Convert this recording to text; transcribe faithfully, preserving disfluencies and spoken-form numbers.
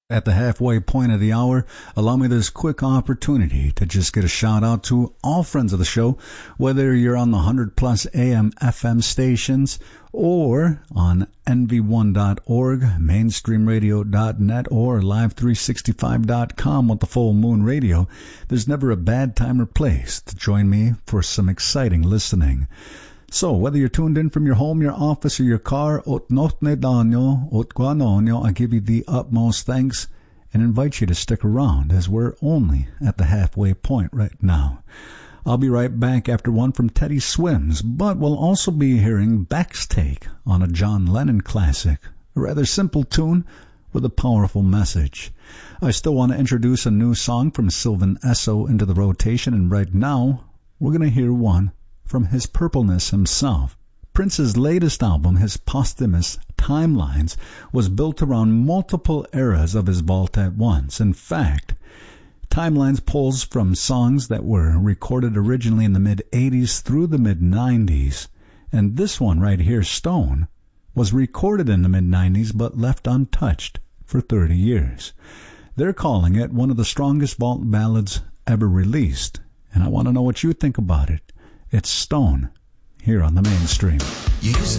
At the halfway point of the hour, allow me this quick opportunity to just get a shout out to all friends of the show, whether you're on the one hundred plus A M F M stations or on N V one dot org, mainstream radio dot net, or live three sixty-five dot com with the Full Moon Radio. There's never a bad time or place to join me for some exciting listening. So, whether you're tuned in from your home, your office, or your car, ot notne danyo, ot guanonyo, I give you the utmost thanks and invite you to stick around as we're only at the halfway point right now. I'll be right back after one from Teddy Swims, but we'll also be hearing Beck's take on a John Lennon classic, a rather simple tune with a powerful message. I still want to introduce a new song from Sylvan Esso into the rotation, and right now we're going to hear one from his purpleness himself. Prince's latest album, his posthumous Timelines, was built around multiple eras of his vault at once. In fact, Timelines pulls from songs that were recorded originally in the mid-eighties through the mid-nineties, and this one right here, Stone, was recorded in the mid-nineties but left untouched for thirty years. They're calling it one of the strongest vault ballads ever released, and I want to know what you think about it. It's Stone, here on the Mainstream. You used